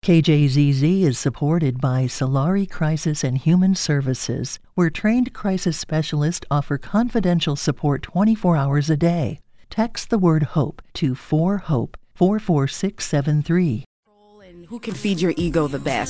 KJZZ is supported by Solari Crisis and Human Services, where trained crisis specialists offer confidential support 24 hours a day. Text the word HOPE to 4HOPE 44673. Who can feed your ego the best?